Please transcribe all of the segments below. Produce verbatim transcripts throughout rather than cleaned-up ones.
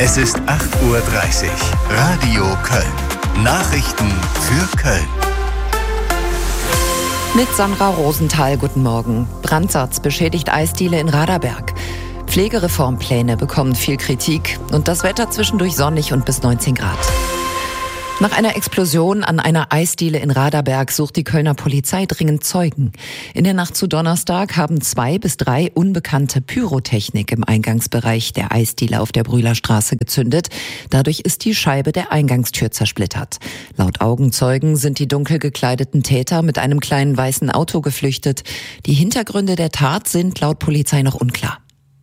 Es ist acht Uhr dreißig. Radio Köln. Nachrichten für Köln. Mit Sandra Rosenthal, guten Morgen. Brandsatz beschädigt Eisdiele in Raderberg. Pflegereformpläne bekommen viel Kritik und das Wetter zwischendurch sonnig und bis neunzehn Grad. Nach einer Explosion an einer Eisdiele in Raderberg sucht die Kölner Polizei dringend Zeugen. In der Nacht zu Donnerstag haben zwei bis drei unbekannte Pyrotechnik im Eingangsbereich der Eisdiele auf der Brühlerstraße gezündet. Dadurch ist die Scheibe der Eingangstür zersplittert. Laut Augenzeugen sind die dunkel gekleideten Täter mit einem kleinen weißen Auto geflüchtet. Die Hintergründe der Tat sind laut Polizei noch unklar.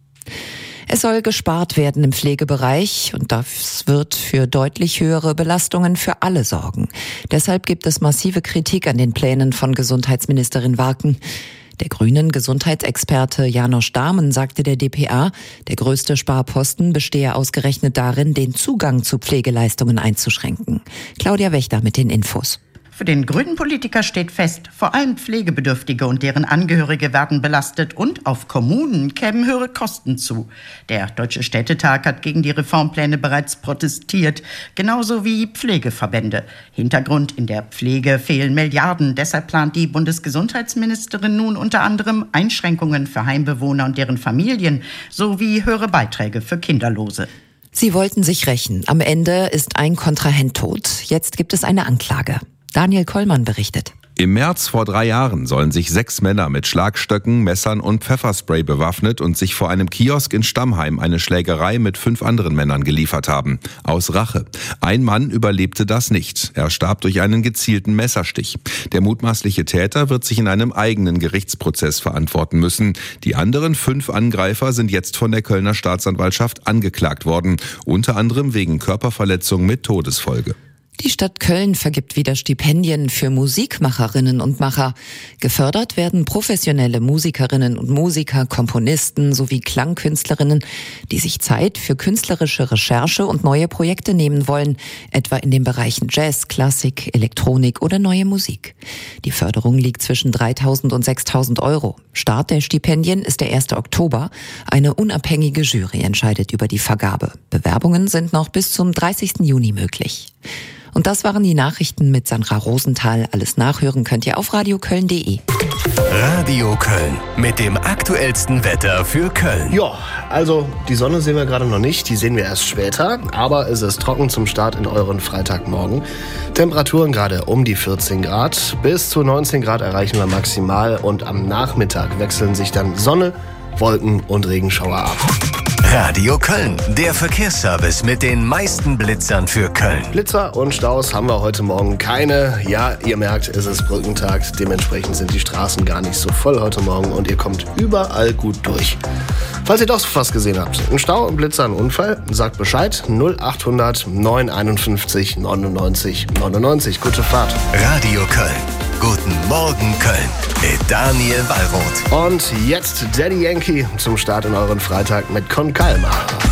Es soll gespart werden im Pflegebereich und das wird für deutlich höhere Belastungen für alle sorgen. Deshalb gibt es massive Kritik an den Plänen von Gesundheitsministerin Warken. Der grünen Gesundheitsexperte Janosch Dahmen sagte der D P A, der größte Sparposten bestehe ausgerechnet darin, den Zugang zu Pflegeleistungen einzuschränken. Claudia Wächter mit den Infos. Für den grünen Politiker steht fest, vor allem Pflegebedürftige und deren Angehörige werden belastet und auf Kommunen kämen höhere Kosten zu. Der Deutsche Städtetag hat gegen die Reformpläne bereits protestiert, genauso wie Pflegeverbände. Hintergrund: in der Pflege fehlen Milliarden. Deshalb plant die Bundesgesundheitsministerin nun unter anderem Einschränkungen für Heimbewohner und deren Familien sowie höhere Beiträge für Kinderlose. Sie wollten sich rächen. Am Ende ist ein Kontrahent tot. Jetzt gibt es eine Anklage. Daniel Kollmann berichtet. Im März vor drei Jahren sollen sich sechs Männer mit Schlagstöcken, Messern und Pfefferspray bewaffnet und sich vor einem Kiosk in Stammheim eine Schlägerei mit fünf anderen Männern geliefert haben. Aus Rache. Ein Mann überlebte das nicht. Er starb durch einen gezielten Messerstich. Der mutmaßliche Täter wird sich in einem eigenen Gerichtsprozess verantworten müssen. Die anderen fünf Angreifer sind jetzt von der Kölner Staatsanwaltschaft angeklagt worden. Unter anderem wegen Körperverletzung mit Todesfolge. Die Stadt Köln vergibt wieder Stipendien für Musikmacherinnen und Macher. Gefördert werden professionelle Musikerinnen und Musiker, Komponisten sowie Klangkünstlerinnen, die sich Zeit für künstlerische Recherche und neue Projekte nehmen wollen, etwa in den Bereichen Jazz, Klassik, Elektronik oder neue Musik. Die Förderung liegt zwischen dreitausend und sechstausend Euro. Start der Stipendien ist der erste Oktober. Eine unabhängige Jury entscheidet über die Vergabe. Bewerbungen sind noch bis zum dreißigsten Juni möglich. Und das waren die Nachrichten mit Sandra Rosenthal. Alles nachhören könnt ihr auf radioköln punkt de. Radio Köln mit dem aktuellsten Wetter für Köln. Ja, also die Sonne sehen wir gerade noch nicht, die sehen wir erst später. Aber es ist trocken zum Start in euren Freitagmorgen. Temperaturen gerade um die vierzehn Grad. Bis zu neunzehn Grad erreichen wir maximal. Und am Nachmittag wechseln sich dann Sonne, Wolken und Regenschauer ab. Radio Köln, der Verkehrsservice mit den meisten Blitzern für Köln. Blitzer und Staus haben wir heute Morgen keine. Ja, ihr merkt, es ist Brückentag. Dementsprechend sind die Straßen gar nicht so voll heute Morgen und ihr kommt überall gut durch. Falls ihr doch was gesehen habt, ein Stau, ein Blitzer, ein Unfall, sagt Bescheid. null achthundert neun einundfünfzig neunundneunzig neunundneunzig. Gute Fahrt. Radio Köln. Guten Morgen Köln mit Daniel Wallroth. Und jetzt Daddy Yankee zum Start in euren Freitag mit Con Calma.